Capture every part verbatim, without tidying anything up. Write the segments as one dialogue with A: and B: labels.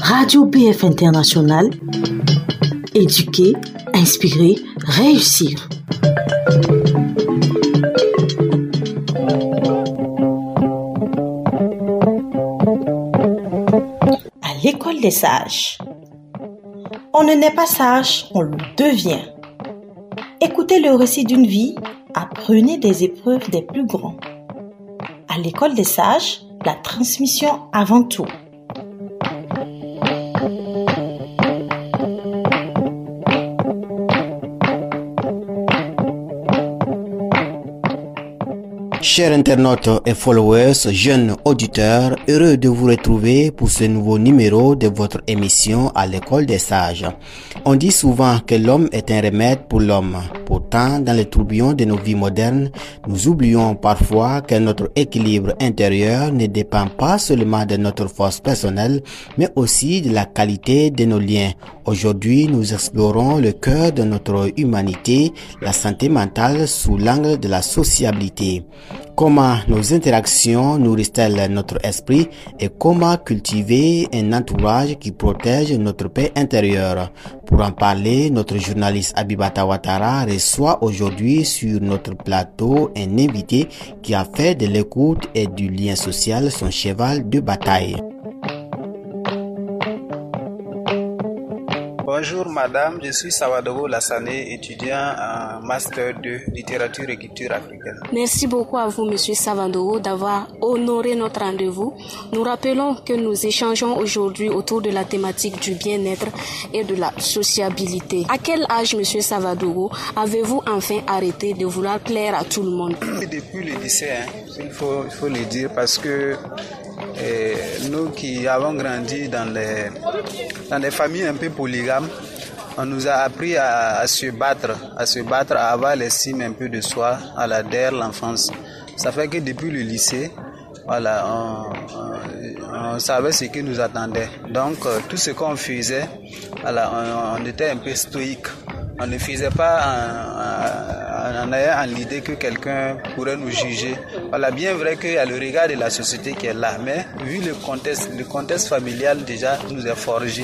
A: Radio B F International, éduquer, inspirer, réussir. À l'école des sages. On ne naît pas sage, on le devient. Écoutez le récit d'une vie, apprenez des épreuves des plus grands. À l'école des sages, la transmission avant tout.
B: Chers internautes et followers, jeunes auditeurs, heureux de vous retrouver pour ce nouveau numéro de votre émission à l'école des sages. On dit souvent que l'homme est un remède pour l'homme. Pourtant, dans les tourbillons de nos vies modernes, nous oublions parfois que notre équilibre intérieur ne dépend pas seulement de notre force personnelle, mais aussi de la qualité de nos liens. Aujourd'hui, nous explorons le cœur de notre humanité, la santé mentale sous l'angle de la sociabilité. Comment nos interactions nourrissent-elles notre esprit et comment cultiver un entourage qui protège notre paix intérieure? Pour en parler, notre journaliste Abibata Ouattara reçoit aujourd'hui sur notre plateau un invité qui a fait de l'écoute et du lien social son cheval de bataille.
C: Bonjour madame, je suis Savadogo Lassané, étudiant en master deux littérature et culture africaine.
D: Merci beaucoup à vous monsieur Savadogo d'avoir honoré notre rendez-vous. Nous rappelons que nous échangeons aujourd'hui autour de la thématique du bien-être et de la sociabilité. À quel âge monsieur Savadogo avez-vous enfin arrêté de vouloir plaire à tout le monde?
C: Depuis le lycée, hein, il faut, il faut le dire parce que Et nous qui avons grandi dans les, dans des familles un peu polygames, on nous a appris à, à se battre, à se battre, à avoir l'estime un peu de soi, à la dès l'enfance. Ça fait que depuis le lycée, voilà, on, on, on savait ce qui nous attendait. Donc tout ce qu'on faisait, voilà, on, on était un peu stoïque. On ne faisait pas en, en, en ayant en l'idée que quelqu'un pourrait nous juger. Voilà, bien vrai qu'il y a le regard de la société qui est là, mais vu le contexte, le contexte familial déjà nous a forgé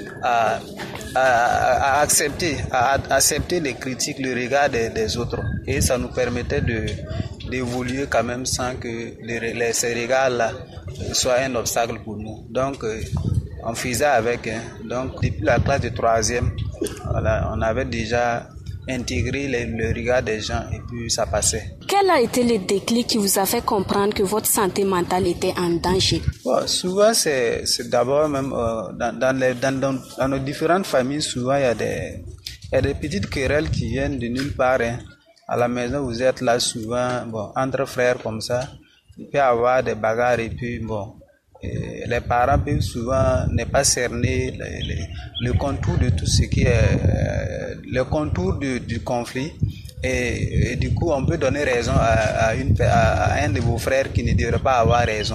C: à, à, à accepter, à, à accepter les critiques, le regard des, des autres. Et ça nous permettait de, d'évoluer quand même sans que les, les, ces regards-là soient un obstacle pour nous. Donc, on faisait avec. Hein. Donc, depuis la classe de troisième, voilà, on avait déjà intégré le, le regard des gens et puis ça passait.
D: Quel a été le déclic qui vous a fait comprendre que votre santé mentale était en danger?
C: Bon, souvent, c'est, c'est d'abord même euh, dans, dans, les, dans, dans, dans nos différentes familles, souvent il y a des, il y a des petites querelles qui viennent de nulle part. Hein. À la maison, vous êtes là souvent, bon, entre frères comme ça, il peut y avoir des bagarres et puis bon. Et les parents peuvent souvent ne pas cerner le, le, le contour de tout ce qui est euh, le contour du, du conflit et, et du coup on peut donner raison à, à, une, à, à un de vos frères qui ne devrait pas avoir raison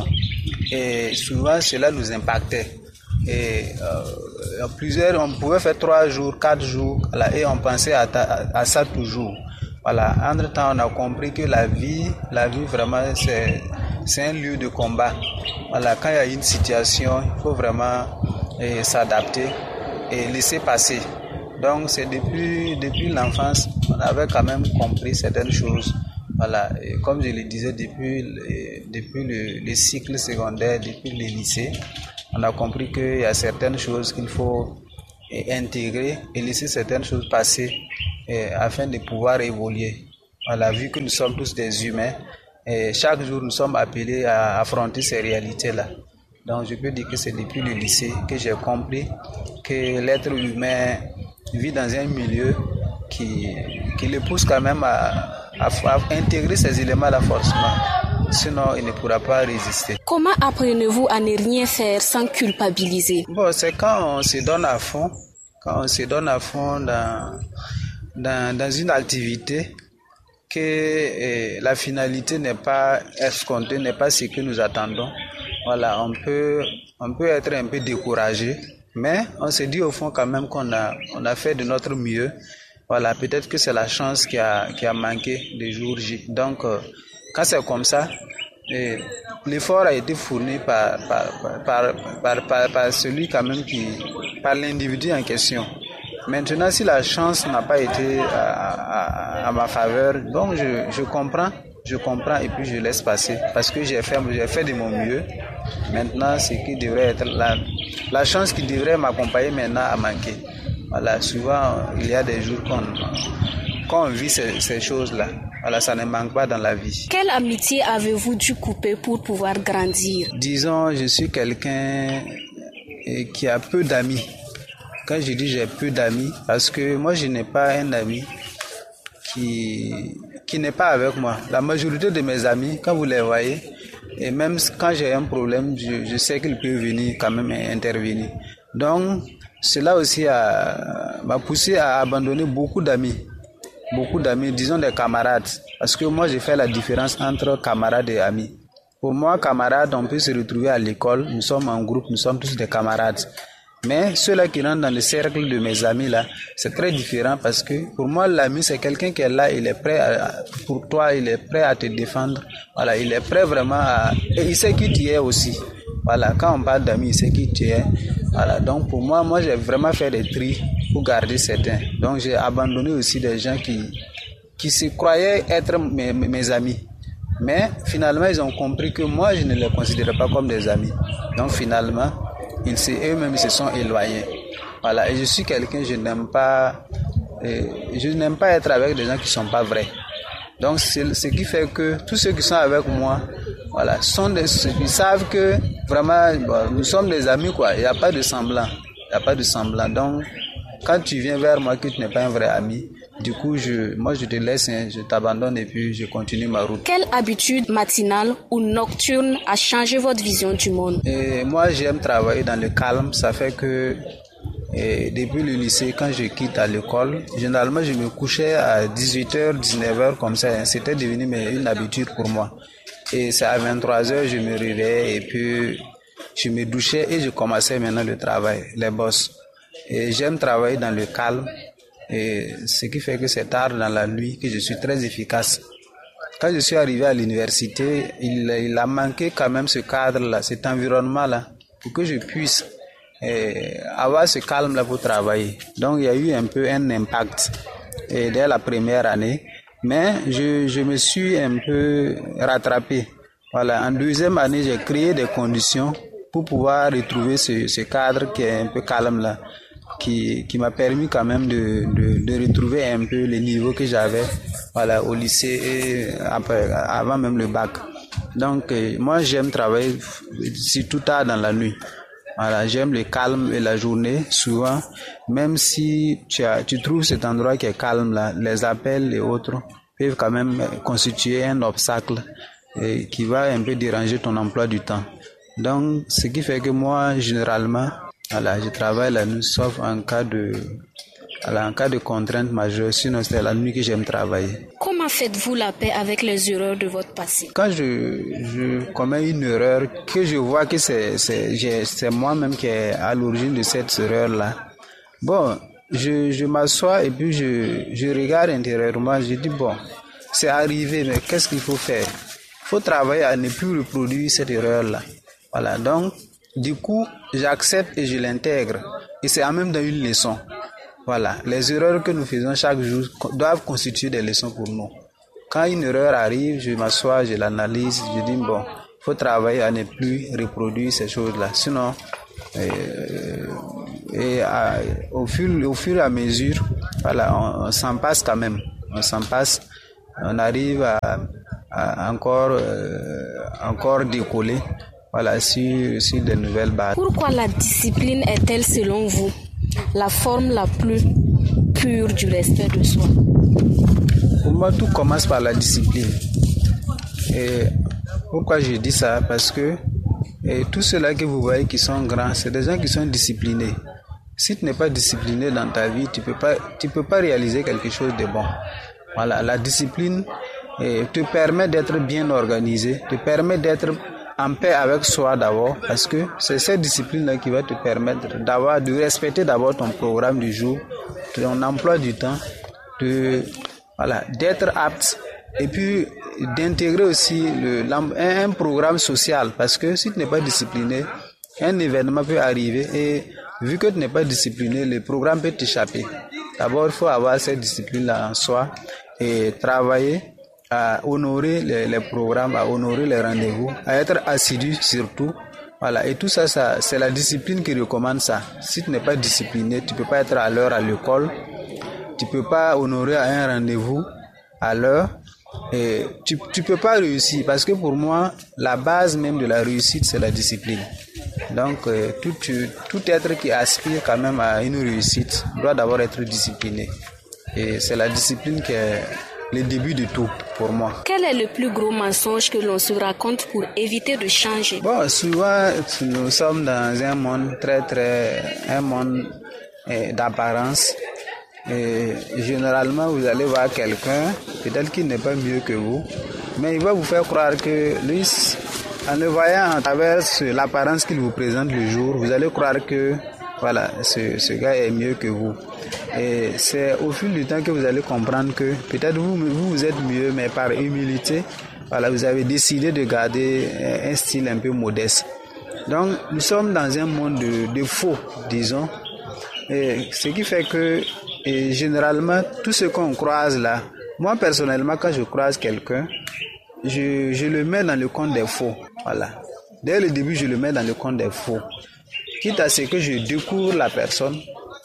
C: et souvent cela nous impactait et euh, plusieurs on pouvait faire trois jours, quatre jours là, et on pensait à, à, à ça toujours. Voilà, entre temps on a compris que la vie, la vie vraiment c'est c'est un lieu de combat. Voilà, quand il y a une situation, il faut vraiment eh, s'adapter et laisser passer. Donc c'est depuis depuis l'enfance, on avait quand même compris certaines choses. Voilà, et comme je le disais depuis depuis le, le cycle secondaire, depuis le lycée, on a compris qu'il y a certaines choses qu'il faut eh, intégrer et laisser certaines choses passer eh, afin de pouvoir évoluer. Voilà, vu que nous sommes tous des humains. Et chaque jour, nous sommes appelés à affronter ces réalités-là. Donc, je peux dire que c'est depuis le lycée que j'ai compris que l'être humain vit dans un milieu qui, qui le pousse quand même à, à, à intégrer ces éléments-là forcément. Sinon, il ne pourra pas résister.
D: Comment apprenez-vous à ne rien faire sans culpabiliser?
C: Bon, c'est quand on se donne à fond, quand on se donne à fond dans, dans, dans une activité, que eh, la finalité n'est pas escomptée, n'est pas ce que nous attendons. Voilà, on peut, on peut être un peu découragé, mais on se dit au fond quand même qu'on a, on a fait de notre mieux. Voilà, peut-être que c'est la chance qui a, qui a manqué le jour J. Donc, euh, quand c'est comme ça, Et l'effort a été fourni par, par, par, par, par, par celui quand même qui, par l'individu en question. Maintenant, si la chance n'a pas été à, à, à ma faveur, donc je, je comprends, je comprends et puis je laisse passer parce que j'ai fait, j'ai fait de mon mieux. Maintenant, ce qui devrait être la, la chance qui devrait m'accompagner maintenant a manqué. Voilà, souvent il y a des jours qu'on, qu'on vit ces, ces choses-là. Voilà, ça ne manque pas dans la vie.
D: Quelle amitié avez-vous dû couper pour pouvoir grandir?
C: Disons, je suis quelqu'un qui a peu d'amis. Quand je dis j'ai peu d'amis, parce que moi je n'ai pas un ami qui, qui n'est pas avec moi. La majorité de mes amis, quand vous les voyez, et même quand j'ai un problème, je, je sais qu'ils peuvent venir quand même intervenir. Donc, cela aussi a, m'a poussé à abandonner beaucoup d'amis. Beaucoup d'amis, disons des camarades. Parce que moi, j'ai fait la différence entre camarades et amis. Pour moi, camarades, on peut se retrouver à l'école. Nous sommes en groupe, nous sommes tous des camarades. Mais ceux-là qui rentrent dans le cercle de mes amis là, c'est très différent parce que pour moi l'ami c'est quelqu'un qui est là, il est prêt à, pour toi, il est prêt à te défendre. Voilà, il est prêt vraiment à, et il sait qui tu es aussi. Voilà, quand on parle d'amis, il sait qui tu es. Voilà, donc pour moi, moi j'ai vraiment fait des tris pour garder certains. Donc j'ai abandonné aussi des gens qui qui se croyaient être mes, mes amis. Mais finalement ils ont compris que moi je ne les considérais pas comme des amis. Donc finalement ils eux-mêmes ils se sont éloignés. Voilà, et je suis quelqu'un, je n'aime pas, euh, je n'aime pas être avec des gens qui sont pas vrais. Donc c'est ce qui fait que tous ceux qui sont avec moi, voilà, sont des, ils savent que vraiment bon, nous sommes des amis quoi. Il n'y a pas de semblant, il n'y a pas de semblant. Donc quand tu viens vers moi que tu n'es pas un vrai ami, du coup, je, moi, je te laisse, hein, je t'abandonne et puis je continue ma route.
D: Quelle habitude matinale ou nocturne a changé votre vision du monde?
C: Et moi, j'aime travailler dans le calme. Ça fait que et depuis le lycée, quand je quitte à l'école, généralement, je me couchais à dix-huit heures, dix-neuf heures comme ça. Hein, c'était devenu mais, une habitude pour moi. Et c'est à vingt-trois heures, je me réveillais et puis je me douchais et je commençais maintenant le travail, les bosses. Et j'aime travailler dans le calme. Et ce qui fait que c'est tard dans la nuit que je suis très efficace. Quand je suis arrivé à l'université, il, il a manqué quand même ce cadre-là, cet environnement-là, pour que je puisse eh, avoir ce calme-là pour travailler. Donc il y a eu un peu un impact eh, dès la première année, mais je, je me suis un peu rattrapé. Voilà, en deuxième année, j'ai créé des conditions pour pouvoir retrouver ce, ce cadre qui est un peu calme-là. Qui, qui m'a permis quand même de, de, de retrouver un peu les niveaux que j'avais voilà, au lycée et après, avant même le bac. Donc, euh, moi, j'aime travailler surtout tard dans la nuit. Voilà, j'aime le calme et la journée, souvent. Même si tu, as, tu trouves cet endroit qui est calme, là, les appels et autres peuvent quand même constituer un obstacle et qui va un peu déranger ton emploi du temps. Donc, ce qui fait que moi, généralement, voilà, je travaille la nuit, sauf en cas de, voilà, en cas de contrainte majeure. Sinon, c'est la nuit que j'aime travailler.
D: Comment faites-vous la paix avec les erreurs de votre passé?
C: Quand je, je commets une erreur, que je vois que c'est, c'est, c'est moi-même qui est à l'origine de cette erreur-là, bon, je, je m'assois et puis je, je regarde intérieurement, je dis bon, c'est arrivé, mais qu'est-ce qu'il faut faire? Il faut travailler à ne plus reproduire cette erreur-là. Voilà, donc, du coup, j'accepte et je l'intègre. Et c'est en même temps une leçon. Voilà, les erreurs que nous faisons chaque jour doivent constituer des leçons pour nous. Quand une erreur arrive, je m'assois, je l'analyse, je dis bon, il faut travailler à ne plus reproduire ces choses-là. Sinon, euh, et à, au, fur, au fur et à mesure, voilà, on, on s'en passe quand même. On s'en passe, on arrive à, à encore, euh, encore décoller. Voilà, sur, sur de nouvelles bases.
D: Pourquoi la discipline est-elle, selon vous, la forme la plus pure du respect de soi?
C: Pour moi, tout commence par la discipline. Et pourquoi je dis ça? Parce que et tous ceux-là que vous voyez qui sont grands, c'est des gens qui sont disciplinés. Si tu n'es pas discipliné dans ta vie, tu peux pas, tu peux pas réaliser quelque chose de bon. Voilà, la discipline eh, te permet d'être bien organisé, te permet d'être en paix avec soi d'abord, parce que c'est cette discipline-là qui va te permettre d'avoir, de respecter d'abord ton programme du jour, ton emploi du temps, de, voilà, d'être apte Et puis d'intégrer aussi le, un programme social, parce que si tu n'es pas discipliné, un événement peut arriver et vu que tu n'es pas discipliné, le programme peut t'échapper. D'abord, il faut avoir cette discipline-là en soi et travailler à honorer les, les programmes, à honorer les rendez-vous, à être assidu surtout. Voilà. Et tout ça, ça, c'est la discipline qui recommande ça. Si tu n'es pas discipliné, tu peux pas être à l'heure à l'école, tu peux pas honorer un rendez-vous à l'heure et tu, tu peux pas réussir, parce que pour moi, la base même de la réussite, c'est la discipline. Donc, euh, tout, tout être qui aspire quand même à une réussite doit d'abord être discipliné. Et c'est la discipline qui est le début de tout pour moi.
D: Quel est le plus gros mensonge que l'on se raconte pour éviter de changer?
C: Bon, souvent, nous sommes dans un monde très, très, un monde eh, d'apparence. Et généralement, vous allez voir quelqu'un, peut-être qu'il n'est pas mieux que vous, mais il va vous faire croire que lui, en le voyant à travers l'apparence qu'il vous présente le jour, vous allez croire que voilà, ce, ce gars est mieux que vous. Et c'est au fil du temps que vous allez comprendre que peut-être vous, vous, vous êtes mieux, mais par humilité, voilà, vous avez décidé de garder un style un peu modeste. Donc, nous sommes dans un monde de, de faux, disons. Et ce qui fait que, et généralement, tout ce qu'on croise là, moi personnellement, quand je croise quelqu'un, je, je le mets dans le compte des faux. Voilà. Dès le début, je le mets dans le compte des faux. Quitte à ce que je découvre la personne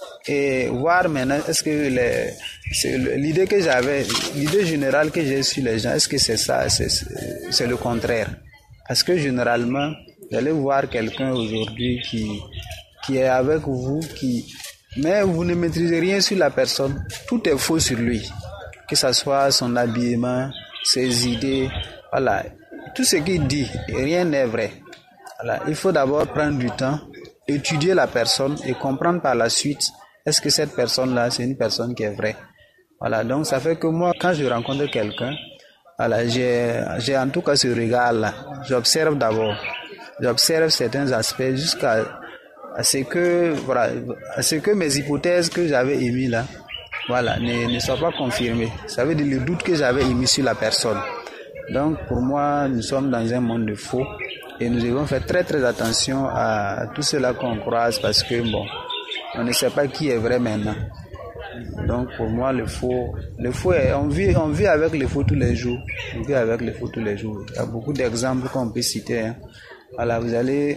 C: et voir maintenant, est-ce que les, c'est l'idée que j'avais, l'idée générale que j'ai sur les gens, est-ce que c'est ça, c'est, c'est le contraire. Parce que généralement, vous allez voir quelqu'un aujourd'hui qui, qui est avec vous, qui, mais vous ne maîtrisez rien sur la personne. Tout est faux sur lui. Que ce soit son habillement, ses idées, voilà. Tout ce qu'il dit, rien n'est vrai. Voilà. Il faut d'abord prendre du temps, étudier la personne et comprendre par la suite, est-ce que cette personne-là, c'est une personne qui est vraie. Voilà. Donc, ça fait que moi, quand je rencontre quelqu'un, voilà, j'ai, j'ai en tout cas ce regard-là. J'observe d'abord. J'observe certains aspects jusqu'à à ce que voilà, à ce que mes hypothèses que j'avais émises là, voilà, ne, ne soient pas confirmées. Ça veut dire le doute que j'avais émis sur la personne. Donc pour moi, nous sommes dans un monde de faux et nous devons faire très très attention à tout cela qu'on croise, parce que bon, on ne sait pas qui est vrai maintenant. Donc pour moi, le faux, le faux est, on vit, on vit avec le faux tous les jours. On vit avec le faux tous les jours. Il y a beaucoup d'exemples qu'on peut citer. Hein. Voilà, vous allez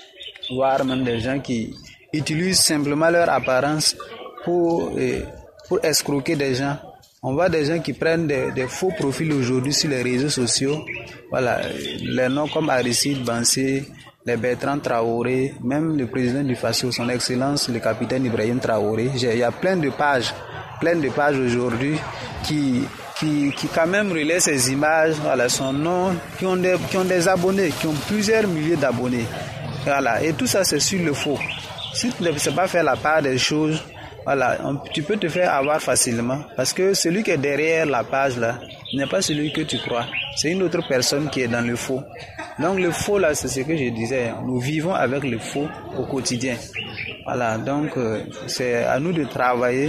C: voir même des gens qui utilisent simplement leur apparence pour, eh, pour escroquer des gens. On voit des gens qui prennent des, des faux profils aujourd'hui sur les réseaux sociaux. Voilà, les noms comme Aristide Bansé, les Bertrand Traoré, même le président du Faso, son excellence, le capitaine Ibrahim Traoré. Il y a plein de pages, plein de pages aujourd'hui qui, qui, qui quand même relaient ces images, voilà, son nom, qui ont des, qui ont des abonnés, qui ont plusieurs milliers d'abonnés. Voilà, et tout ça c'est sur le faux. Si tu ne sais pas faire la part des choses, voilà, on, tu peux te faire avoir facilement, parce que celui qui est derrière la page là n'est pas celui que tu crois, c'est une autre personne qui est dans le faux. Donc le faux là, c'est ce que je disais, nous vivons avec le faux au quotidien. Voilà, donc euh, c'est à nous de travailler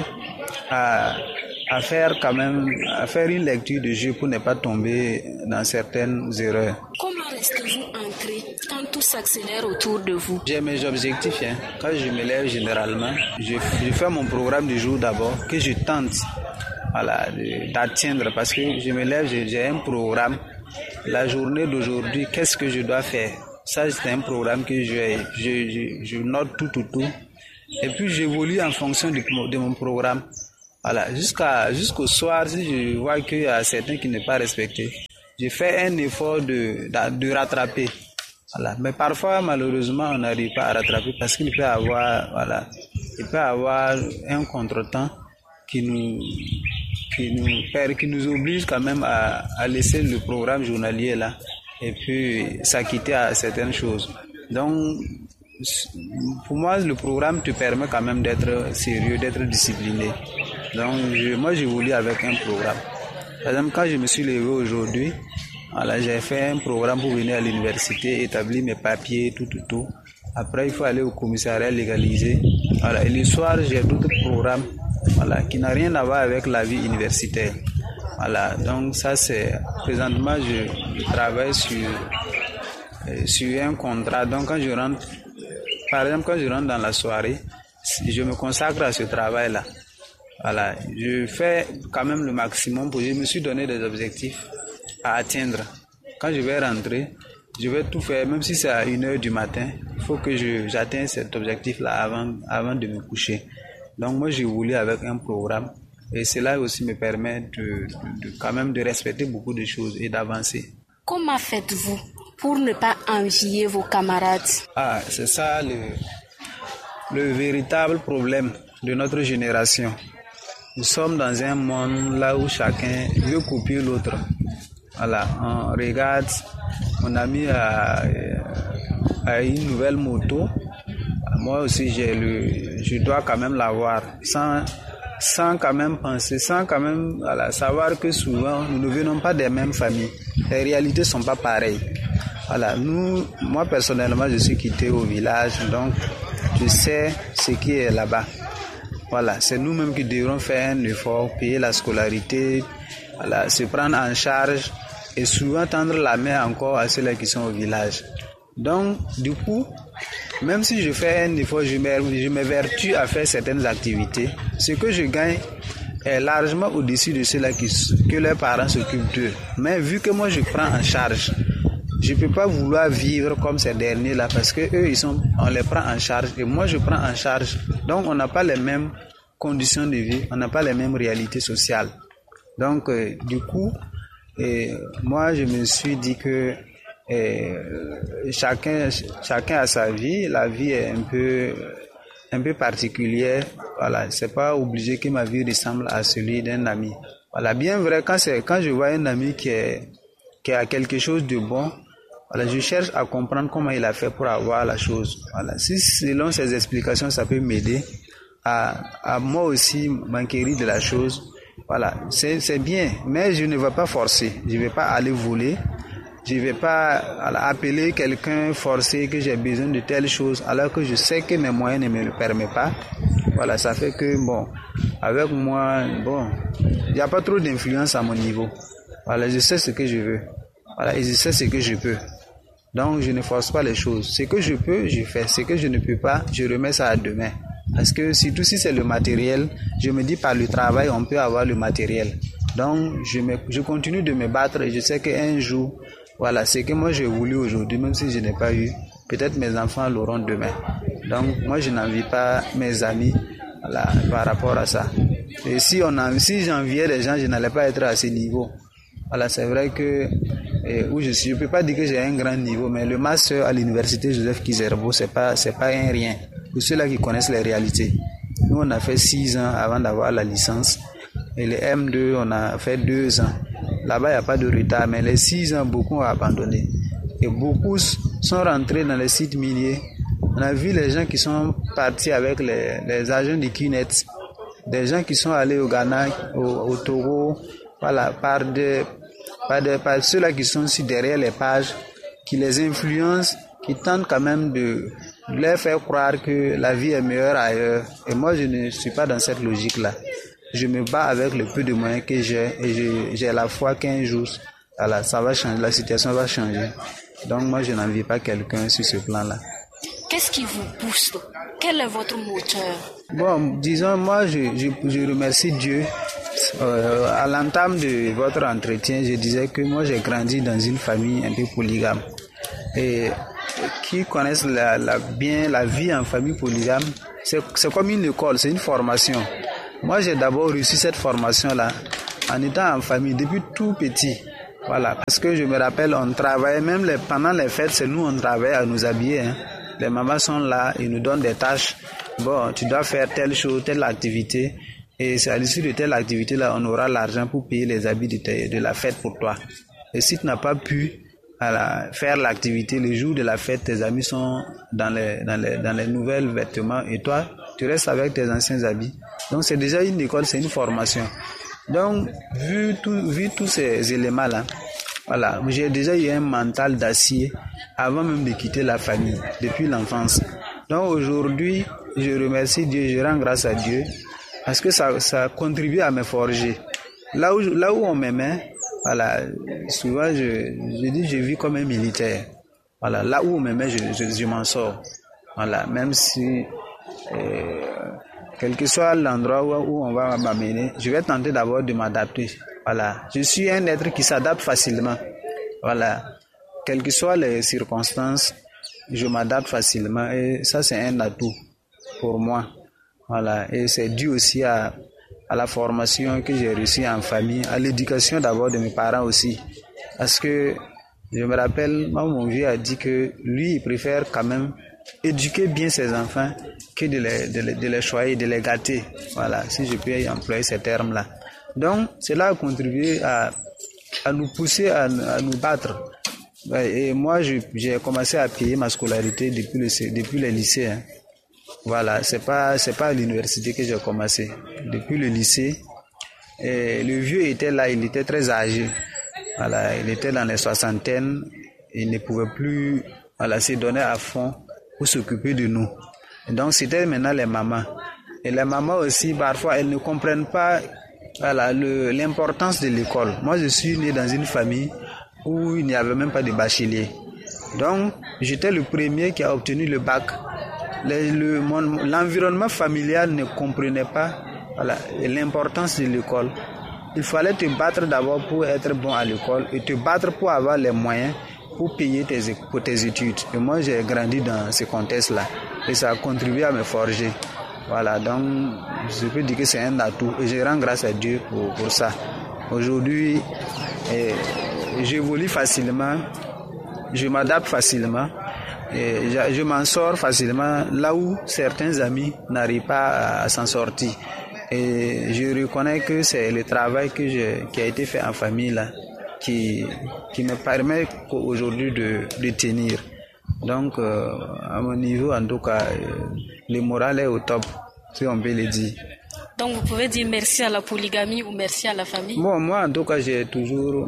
C: à, à faire quand même, à faire une lecture de jeu pour ne pas tomber dans certaines erreurs.
D: Comment restez-vous ancré quand tout s'accélère autour de vous?
C: J'ai mes objectifs. Hein. Quand je me lève généralement, je, je fais mon programme du jour d'abord, que je tente voilà, d'atteindre, parce que je me lève, j'ai un programme. La journée d'aujourd'hui, qu'est-ce que je dois faire? Ça, c'est un programme que je, je, je, je note tout, tout, tout. Et puis, j'évolue en fonction de, de mon programme. Voilà, jusqu'à, jusqu'au soir, si je vois qu'il y a certains qui ne sont pas respectés, je fais un effort de, de, de rattraper. Voilà. Mais parfois, malheureusement, on n'arrive pas à rattraper parce qu'il peut y avoir, voilà, il peut y avoir un contretemps qui nous, qui nous, qui nous oblige quand même à, à laisser le programme journalier là et puis s'acquitter à certaines choses. Donc, pour moi, le programme te permet quand même d'être sérieux, d'être discipliné. Donc, je, moi, j'évolue avec un programme. Par exemple, quand je me suis levé aujourd'hui, voilà, j'ai fait un programme pour venir à l'université, établir mes papiers, tout, tout, tout. Après, il faut aller au commissariat légaliser. Voilà, et le soir, j'ai d'autres programmes, voilà, qui n'ont rien à voir avec la vie universitaire. Voilà, donc ça c'est, présentement je, je travaille sur, euh, sur un contrat. Donc quand je rentre, par exemple quand je rentre dans la soirée, je me consacre à ce travail-là. Voilà, je fais quand même le maximum pour, je me suis donné des objectifs à atteindre. Quand je vais rentrer, je vais tout faire, même si c'est à une heure du matin, il faut que je, j'atteigne cet objectif-là avant, avant de me coucher. Donc moi j'ai voulu avec un programme. Et cela aussi me permet de, de, de quand même de respecter beaucoup de choses et d'avancer.
D: Comment faites-vous pour ne pas envier vos camarades?
C: Ah, c'est ça le, le véritable problème de notre génération. Nous sommes dans un monde là où chacun veut copier l'autre. Voilà, on regarde, mon ami a, a une nouvelle moto. Moi aussi, j'ai le, je dois quand même l'avoir. Sans sans quand même penser, sans quand même voilà, savoir que souvent nous ne venons pas des mêmes familles. Les réalités sont pas pareilles. Voilà, nous, moi personnellement, je suis quitté au village, donc je sais ce qui est là-bas. Voilà, c'est nous-mêmes qui devrons faire un effort, payer la scolarité, voilà, se prendre en charge et souvent tendre la main encore à ceux-là qui sont au village. Donc, du coup, même si je fais un effort, je m'évertue à faire certaines activités. Ce que je gagne est largement au-dessus de ceux-là qui, que leurs parents s'occupent d'eux. Mais vu que moi je prends en charge, je ne peux pas vouloir vivre comme ces derniers-là parce que eux, ils sont, on les prend en charge et moi je prends en charge. Donc, on n'a pas les mêmes conditions de vie, on n'a pas les mêmes réalités sociales. Donc, euh, du coup, et moi je me suis dit que Et chacun, chacun a sa vie. La vie est un peu, un peu particulière. Voilà, c'est pas obligé que ma vie ressemble à celui d'un ami. Voilà, bien vrai, quand c'est, quand je vois un ami qui est, qui a quelque chose de bon, voilà, je cherche à comprendre comment il a fait pour avoir la chose. Voilà, si selon ses explications, ça peut m'aider à, à moi aussi m'enquérir de la chose. Voilà, c'est, c'est bien, mais je ne vais pas forcer. Je vais pas aller voler. Je ne vais pas appeler quelqu'un forcer que j'ai besoin de telle chose alors que je sais que mes moyens ne me le permettent pas. Voilà, ça fait que, bon, avec moi, bon, il n'y a pas trop d'influence à mon niveau. Voilà, je sais ce que je veux. Voilà, et je sais ce que je peux. Donc, je ne force pas les choses. Ce que je peux, je fais. Ce que je ne peux pas, je remets ça à demain. Parce que surtout si c'est le matériel, je me dis par le travail, on peut avoir le matériel. Donc, je, me, je continue de me battre et je sais qu'un jour, voilà, c'est que moi j'ai voulu aujourd'hui, même si je n'ai pas eu, peut-être mes enfants l'auront demain. Donc moi je n'envie pas mes amis, voilà, par rapport à ça. Et si on en, si j'enviais les gens, je n'allais pas être à ce niveau. Voilà, c'est vrai que eh, où je suis, je peux pas dire que j'ai un grand niveau, mais le master à l'université Joseph Kizerbo, c'est pas c'est pas un rien. Pour ceux-là qui connaissent les réalités. Nous on a fait six ans avant d'avoir la licence. Et les M deux, on a fait deux ans. Là-bas, il n'y a pas de retard, mais les six ans, beaucoup ont abandonné. Et beaucoup sont rentrés dans les sites miniers. On a vu les gens qui sont partis avec les, les agents du Kinet, des gens qui sont allés au Ghana, au, au Togo, voilà, par, des, par, des, par ceux-là qui sont aussi derrière les pages, qui les influencent, qui tentent quand même de, de leur faire croire que la vie est meilleure ailleurs. Et moi, je ne suis pas dans cette logique-là. Je me bats avec le peu de moyens que j'ai et je, j'ai la foi qu'un jour, voilà, ça va changer, la situation va changer. Donc moi, je n'envie pas quelqu'un sur ce plan-là.
D: Qu'est-ce qui vous pousse? Quel est votre moteur?
C: Bon, disons, moi, je, je, je remercie Dieu. Euh, à l'entame de votre entretien, je disais que moi, j'ai grandi dans une famille un peu polygame. Et qui connaissent la, la, bien la vie en famille polygame, c'est, c'est comme une école, c'est une formation. Moi, j'ai d'abord reçu cette formation-là en étant en famille depuis tout petit. Voilà, parce que je me rappelle, on travaillait, même les, pendant les fêtes, c'est nous, on travaillait à nous habiller. Hein. Les mamans sont là, ils nous donnent des tâches. Bon, tu dois faire telle chose, telle activité. Et c'est à l'issue de telle activité-là, on aura l'argent pour payer les habits de, te, de la fête pour toi. Et si tu n'as pas pu voilà, faire l'activité, le jour de la fête, tes amis sont dans les, dans les, dans les nouvelles vêtements et toi, tu restes avec tes anciens habits. Donc c'est déjà une école, c'est une formation. Donc vu tout, vu tous ces éléments-là, voilà, j'ai déjà eu un mental d'acier avant même de quitter la famille, depuis l'enfance. Donc aujourd'hui, je remercie Dieu, je rends grâce à Dieu parce que ça, ça contribue à me forger. là où, là où on m'aimait, voilà, souvent je, je dis je vis comme un militaire. Voilà, là où on m'aimait, je, je, je m'en sors. Voilà, même si, euh, quel que soit l'endroit où, où on va m'amener, je vais tenter d'abord de m'adapter. Voilà, je suis un être qui s'adapte facilement. Voilà, quelles que soient les circonstances, je m'adapte facilement et ça c'est un atout pour moi. Voilà, et c'est dû aussi à, à la formation que j'ai reçue en famille, à l'éducation d'abord de mes parents aussi. Parce que je me rappelle, moi, mon vieux a dit que lui, il préfère quand même éduquer bien ses enfants que de les, de les, de les choyer, de les gâter. Voilà, si je peux employer ces termes-là. Donc, cela a contribué à, à nous pousser à, à nous battre. Et moi, je, j'ai commencé à payer ma scolarité depuis le, depuis le lycée. Hein. Voilà, c'est pas, c'est pas à l'université que j'ai commencé. Depuis le lycée, et le vieux était là, il était très âgé. Voilà, il était dans les soixantaines, il ne pouvait plus, voilà, se donner à fond pour s'occuper de nous. Et donc, c'était maintenant les mamans. Et les mamans aussi, parfois, elles ne comprennent pas, voilà, le, l'importance de l'école. Moi, je suis né dans une famille où il n'y avait même pas de bachelier. Donc, j'étais le premier qui a obtenu le bac. Le, le, mon, l'environnement familial ne comprenait pas, voilà, l'importance de l'école. Il fallait te battre d'abord pour être bon à l'école et te battre pour avoir les moyens pour payer tes, pour tes études. Et moi, j'ai grandi dans ce contexte-là et ça a contribué à me forger. Voilà, donc je peux dire que c'est un atout et je rends grâce à Dieu pour, pour ça. Aujourd'hui, eh, j'évolue facilement, je m'adapte facilement, et je, je m'en sors facilement là où certains amis n'arrivent pas à, à s'en sortir. Et je reconnais que c'est le travail que je, qui a été fait en famille là, qui, qui me permet aujourd'hui de, de tenir. Donc, euh, à mon niveau, en tout cas, euh, le moral est au top, si on peut le dire.
D: Donc, vous pouvez dire merci à la polygamie ou merci à la famille?
C: Bon, moi, en tout cas, j'ai toujours...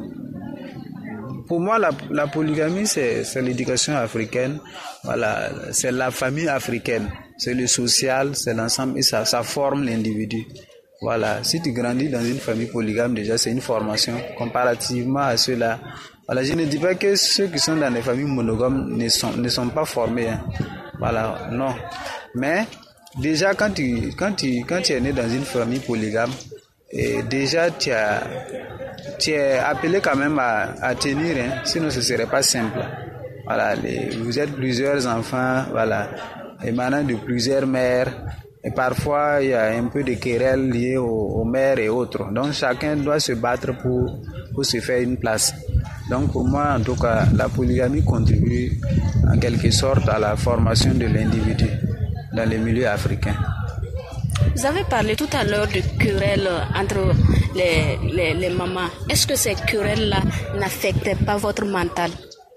C: Pour moi, la, la polygamie, c'est, c'est l'éducation africaine. Voilà, c'est la famille africaine. C'est le social, c'est l'ensemble et ça, ça forme l'individu. Voilà, si tu grandis dans une famille polygame, déjà, c'est une formation comparativement à ceux-là. Voilà, je ne dis pas que ceux qui sont dans les familles monogames ne sont, ne sont pas formés. Hein. Voilà, non. Mais déjà, quand tu, quand tu, quand tu es né dans une famille polygame, et déjà, tu as, tu es appelé quand même à, à tenir, hein, sinon ce serait pas simple. Voilà, les, vous êtes plusieurs enfants, voilà, émanant de plusieurs mères, et parfois il y a un peu de querelles liées aux, aux mères et autres. Donc chacun doit se battre pour, pour se faire une place. Donc pour moi, en tout cas, la polygamie contribue en quelque sorte à la formation de l'individu dans les milieux africains.
D: Vous avez parlé tout à l'heure de querelles entre les, les, les mamans. Est-ce que ces querelles-là n'affectaient pas votre mental?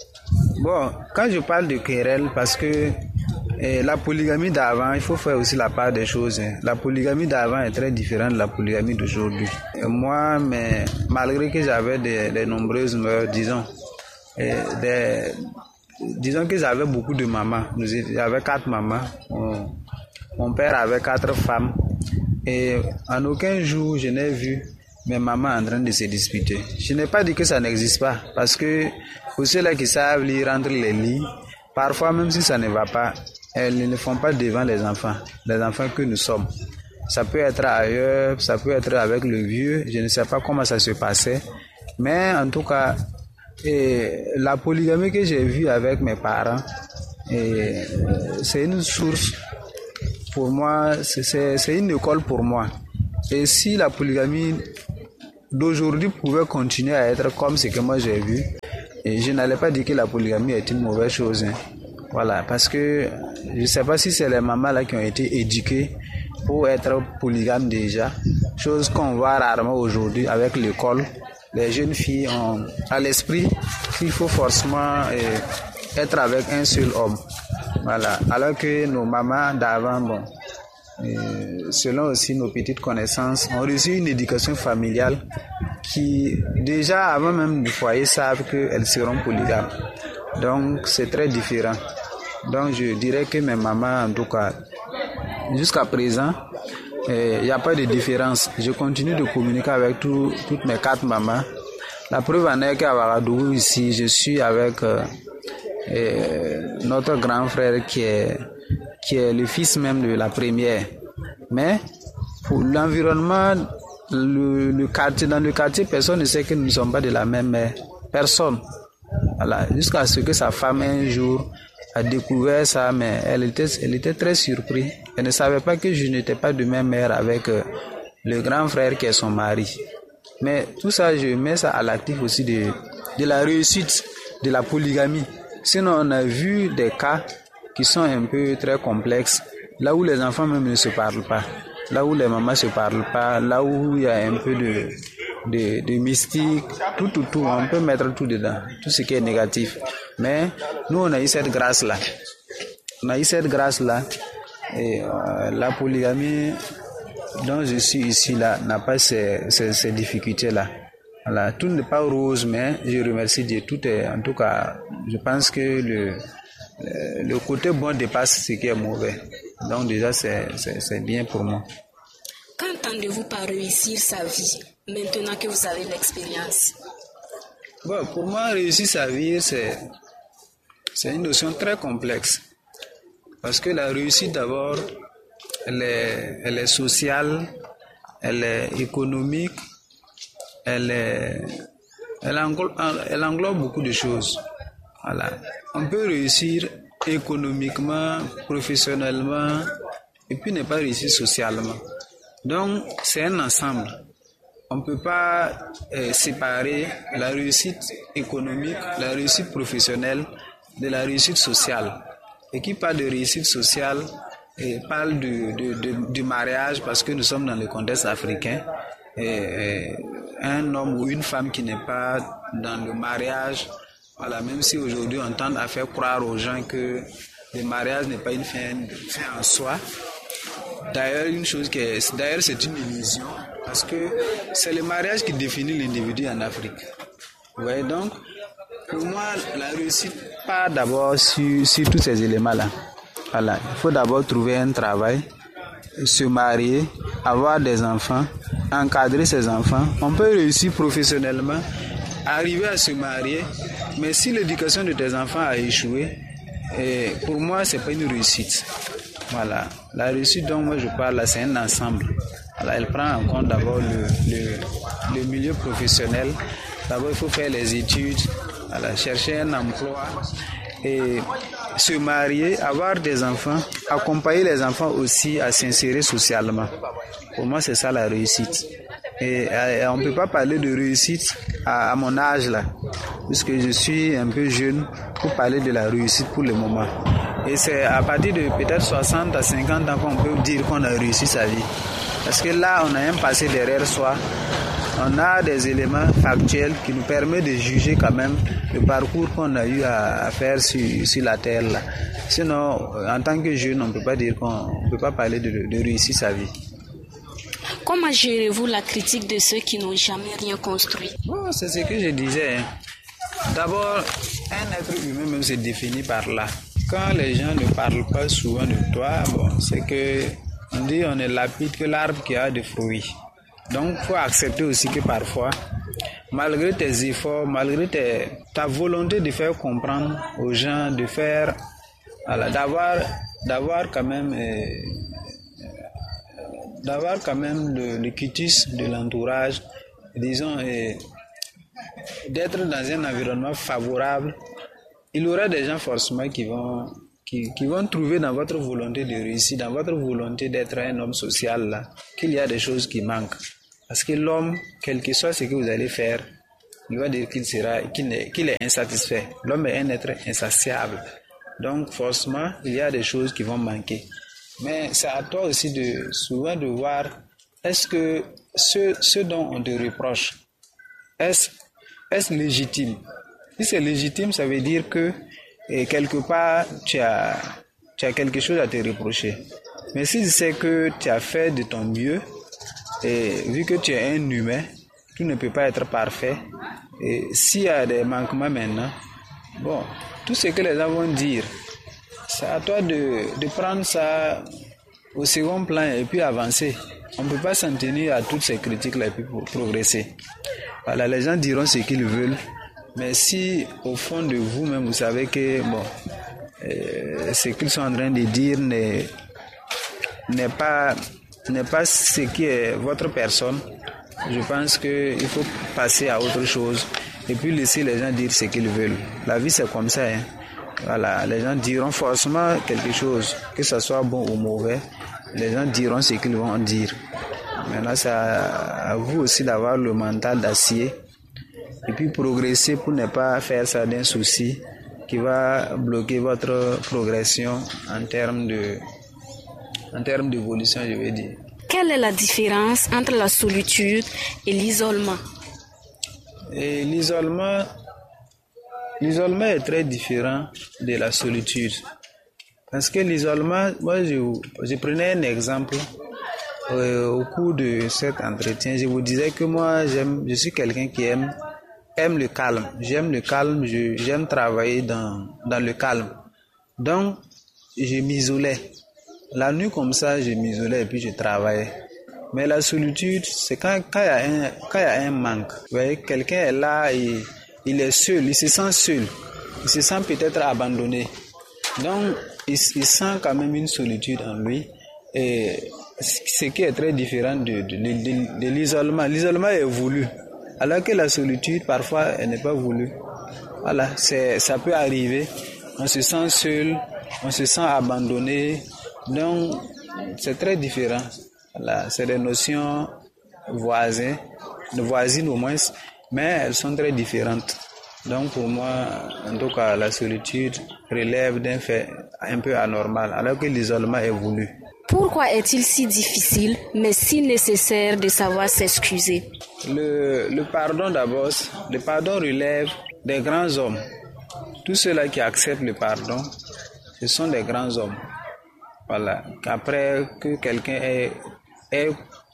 C: Bon, quand je parle de querelles, parce que eh, la polygamie d'avant, il faut faire aussi la part des choses. Hein. La polygamie d'avant est très différente de la polygamie d'aujourd'hui. Et moi, mais, malgré que j'avais des, des nombreuses mœurs, disons, et des, disons que j'avais beaucoup de mamans. J'avais quatre mamans. On, Mon père avait quatre femmes et en aucun jour je n'ai vu mes mamans en train de se disputer. Je n'ai pas dit que ça n'existe pas parce que pour ceux-là qui savent lire entre les lignes, parfois même si ça ne va pas, elles ne le font pas devant les enfants, les enfants que nous sommes. Ça peut être ailleurs, ça peut être avec le vieux, je ne sais pas comment ça se passait, mais en tout cas, et la polygamie que j'ai vue avec mes parents, et c'est une source. Pour moi, c'est, c'est, c'est une école pour moi. Et si la polygamie d'aujourd'hui pouvait continuer à être comme ce que moi j'ai vu, et je n'allais pas dire que la polygamie est une mauvaise chose. Hein. Voilà, parce que je ne sais pas si c'est les mamans là qui ont été éduquées pour être polygames déjà, chose qu'on voit rarement aujourd'hui avec l'école. Les jeunes filles ont à l'esprit qu'il faut forcément eh, être avec un seul homme. Voilà. Alors que nos mamans d'avant, bon, euh, selon aussi nos petites connaissances, ont reçu une éducation familiale qui, déjà avant même du foyer, savent qu'elles seront polygames. Donc, c'est très différent. Donc, je dirais que mes mamans, en tout cas, jusqu'à présent, il n'y a pas de différence. Je continue de communiquer avec tout, toutes mes quatre mamans. La preuve en est qu'à Ouagadougou, ici, je suis avec euh, euh, notre grand frère qui est, qui est le fils même de la première. Mais pour l'environnement, le, le quartier, dans le quartier, personne ne sait que nous ne sommes pas de la même mère. Personne. Voilà. Jusqu'à ce que sa femme un jour a découvert ça, mais elle était, elle était très surprise. Elle ne savait pas que je n'étais pas de même mère avec euh, le grand frère qui est son mari. Mais tout ça, je mets ça à l'actif aussi de, de la réussite de la polygamie. Sinon, on a vu des cas qui sont un peu très complexes, là où les enfants même ne se parlent pas, là où les mamans ne se parlent pas, là où il y a un peu de, de, de mystique, tout, tout, tout, on peut mettre tout dedans, tout ce qui est négatif. Mais nous, on a eu cette grâce-là. On a eu cette grâce-là. Et euh, la polygamie dont je suis ici là n'a pas ces, ces, ces difficultés-là. Voilà. Tout n'est pas rose, mais je remercie Dieu. Tout est, en tout cas, je pense que le, le, le côté bon dépasse ce qui est mauvais. Donc déjà, c'est, c'est, c'est bien pour moi.
D: Qu'entendez-vous par réussir sa vie, maintenant que vous avez l'expérience?
C: Bon, pour moi, réussir sa vie, c'est, c'est une notion très complexe. Parce que la réussite, d'abord, elle est, elle est sociale, elle est économique, elle est, elle englobe, elle englobe beaucoup de choses. Voilà. On peut réussir économiquement, professionnellement, et puis ne pas réussir socialement. Donc, c'est un ensemble. On ne peut pas euh, séparer la réussite économique, la réussite professionnelle de la réussite sociale. Et qui parle de réussite sociale et parle de, de, de, du mariage, parce que nous sommes dans le contexte africain. Et, et un homme ou une femme qui n'est pas dans le mariage, voilà, même si aujourd'hui on tente à faire croire aux gens que le mariage n'est pas une fin, fin en soi. D'ailleurs, une chose qui est, d'ailleurs c'est une illusion, parce que c'est le mariage qui définit l'individu en Afrique. Vous voyez, donc, pour moi, la réussite part d'abord sur, sur tous ces éléments-là. Voilà. Il faut d'abord trouver un travail, se marier, avoir des enfants, encadrer ses enfants. On peut réussir professionnellement, arriver à se marier, mais si l'éducation de tes enfants a échoué, et pour moi, c'est pas une réussite. Voilà. La réussite dont moi je parle, là, c'est un ensemble. Voilà. Elle prend en compte d'abord le, le, le milieu professionnel. D'abord, il faut faire les études, voilà, chercher un emploi et se marier, avoir des enfants, accompagner les enfants aussi à s'insérer socialement. Pour moi, c'est ça la réussite. Et, et on ne peut pas parler de réussite à, à mon âge là, puisque je suis un peu jeune pour parler de la réussite pour le moment. Et c'est à partir de peut-être soixante à cinquante ans qu'on peut dire qu'on a réussi sa vie. Parce que là, on a un passé derrière soi. On a des éléments factuels qui nous permettent de juger quand même le parcours qu'on a eu à, à faire sur, sur la terre là. Sinon, en tant que jeune, on ne peut pas dire qu'on ne peut pas parler de, de réussir sa vie.
D: Comment gérez-vous la critique de ceux qui n'ont jamais rien construit?
C: Bon, c'est ce que je disais. D'abord, un être humain même se définit par là. Quand les gens ne parlent pas souvent de toi, bon, c'est que on dit on est lapide que l'arbre qui a des fruits. Donc, il faut accepter aussi que parfois, malgré tes efforts, malgré tes, ta volonté de faire comprendre aux gens, de faire, voilà, d'avoir, d'avoir quand même, euh, d'avoir quand même le, le quitus de l'entourage, disons, euh, d'être dans un environnement favorable, il y aura des gens forcément qui vont, qui, qui vont trouver dans votre volonté de réussir, dans votre volonté d'être un homme social, là, qu'il y a des choses qui manquent. Parce que l'homme, quel que soit ce que vous allez faire, il va dire qu'il sera, qu'il est, qu'il est insatisfait. L'homme est un être insatiable. Donc, forcément, il y a des choses qui vont manquer. Mais c'est à toi aussi de, souvent de voir, est-ce que ce, ce dont on te reproche, est-ce, est-ce légitime? Si c'est légitime, ça veut dire que, et quelque part, tu as, tu as quelque chose à te reprocher. Mais si tu sais que tu as fait de ton mieux, et vu que tu es un humain, tout ne peut pas être parfait. Et s'il y a des manquements maintenant, bon, tout ce que les gens vont dire, c'est à toi de, de prendre ça au second plan et puis avancer. On ne peut pas s'en tenir à toutes ces critiques-là et puis pour progresser. Voilà, les gens diront ce qu'ils veulent, mais si au fond de vous-même, vous savez que bon, euh, ce qu'ils sont en train de dire n'est, n'est pas, n'est pas ce qui est votre personne, je pense qu'il faut passer à autre chose et puis laisser les gens dire ce qu'ils veulent. La vie, c'est comme ça, hein. Voilà, les gens diront forcément quelque chose, que ce soit bon ou mauvais. Les gens diront ce qu'ils vont dire. Maintenant, c'est à vous aussi d'avoir le mental d'acier et puis progresser pour ne pas faire ça d'un souci qui va bloquer votre progression en termes de, en termes d'évolution, je vais dire.
D: Quelle est la différence entre la solitude et l'isolement?
C: Et l'isolement, l'isolement est très différent de la solitude. Parce que l'isolement, moi je, je prenais un exemple euh, au cours de cet entretien. Je vous disais que moi j'aime, je suis quelqu'un qui aime, aime le calme. J'aime le calme, je, j'aime travailler dans, dans le calme. Donc je m'isolais. La nuit comme ça, je m'isolais et puis je travaillais. Mais la solitude, c'est quand, quand il y a un, quand il y a un manque. Vous voyez, quelqu'un est là et il est seul, il se sent seul. Il se sent peut-être abandonné. Donc, il, il sent quand même une solitude en lui. Et ce qui est très différent de, de, de, de, de l'isolement. L'isolement est voulu. Alors que la solitude, parfois, elle n'est pas voulue. Voilà, c'est, ça peut arriver. On se sent seul, on se sent abandonné. Donc, c'est très différent. Voilà, c'est des notions voisines, voisines au moins, mais elles sont très différentes. Donc pour moi, en tout cas, la solitude relève d'un fait un peu anormal, alors que l'isolement est voulu.
D: Pourquoi est-il si difficile, mais si nécessaire de savoir s'excuser?
C: Le, le pardon d'abord, le pardon relève des grands hommes. Tous ceux-là qui acceptent le pardon, ce sont des grands hommes. Voilà. Après que quelqu'un ait, ait,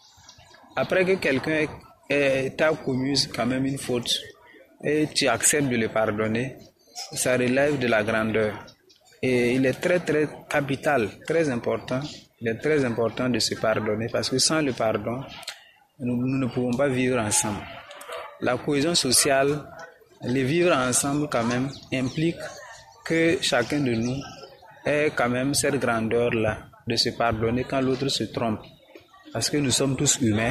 C: après que quelqu'un ait, t'a commis quand même une faute, et tu acceptes de le pardonner, ça relève de la grandeur. Et il est très très capital, très important, il est très important de se pardonner parce que sans le pardon, nous, nous ne pouvons pas vivre ensemble. La cohésion sociale, le vivre ensemble quand même implique que chacun de nous ait quand même cette grandeur-là de se pardonner quand l'autre se trompe. Parce que nous sommes tous humains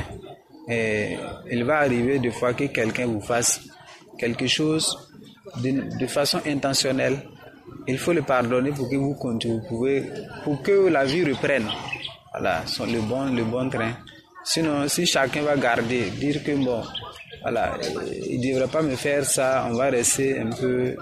C: et il va arriver des fois que quelqu'un vous fasse quelque chose de, de façon intentionnelle. Il faut le pardonner pour que vous continuez, vous pouvez, pour que la vie reprenne. Voilà, le bon, le bon train. Sinon, si chacun va garder, dire que bon, voilà, il ne devrait pas me faire ça, on va rester un peu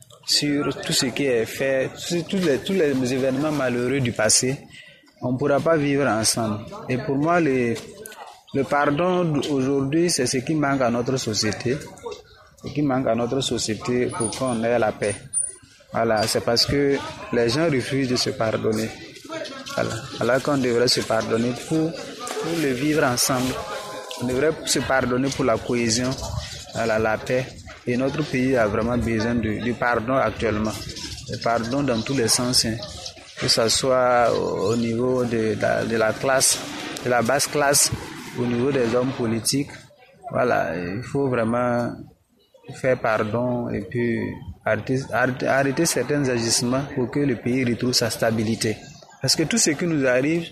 C: sur tout ce qui est fait, sur tous les, tous les événements malheureux du passé, on ne pourra pas vivre ensemble. Et pour moi, le, le pardon aujourd'hui, c'est ce qui manque à notre société. Ce qui manque à notre société pour qu'on ait la paix. Voilà, c'est parce que les gens refusent de se pardonner. Voilà. Alors qu'on devrait se pardonner pour, pour le vivre ensemble. On devrait se pardonner pour la cohésion, voilà, la paix. Et notre pays a vraiment besoin de, de pardon actuellement. De pardon dans tous les sens. Hein. Que ce soit au, au niveau de, de, de la classe, de la basse classe, au niveau des hommes politiques. Voilà, il faut vraiment faire pardon et puis arrêter, arrêter, arrêter certains agissements pour que le pays retrouve sa stabilité. Parce que tout ce qui nous arrive,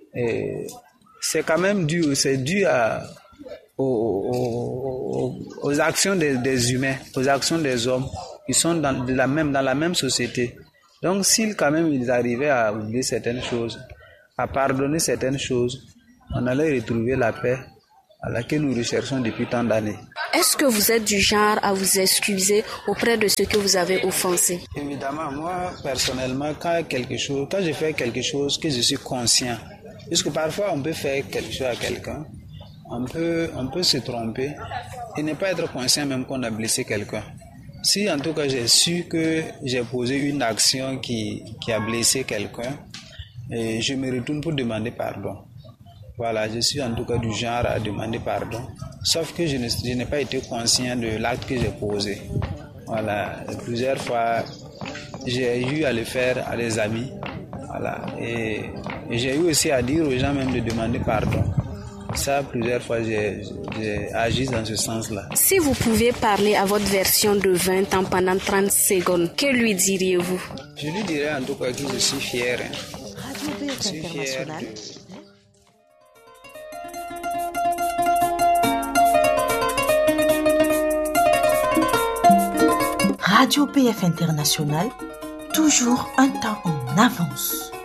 C: eh, c'est quand même dû, c'est dû à, aux, aux, aux actions des, des humains, aux actions des hommes qui sont dans, de la même, dans la même société. Donc, s'ils quand même ils arrivaient à oublier certaines choses, à pardonner certaines choses, on allait retrouver la paix à laquelle nous recherchons depuis tant d'années.
D: Est-ce que vous êtes du genre à vous excuser auprès de ceux que vous avez offensés?
C: Évidemment, moi, personnellement, quand, quelque chose, quand je fais quelque chose que je suis conscient, parce que parfois on peut faire quelque chose à quelqu'un, on peut, on peut se tromper et ne pas être conscient même qu'on a blessé quelqu'un. Si en tout cas j'ai su que j'ai posé une action qui, qui a blessé quelqu'un, et je me retourne pour demander pardon. Voilà, je suis en tout cas du genre à demander pardon. Sauf que je, ne, je n'ai pas été conscient de l'acte que j'ai posé. Voilà, plusieurs fois, j'ai eu à le faire à des amis. Voilà, et Et j'ai eu aussi à dire aux gens même de demander pardon. Ça, plusieurs fois, j'ai, j'ai agi dans ce sens-là.
D: Si vous pouviez parler à votre version de vingt ans pendant trente secondes, que lui diriez-vous?
C: Je lui dirais en tout cas que je suis fier. Hein.
A: Radio B F International. Radio B F International, toujours un temps en avance.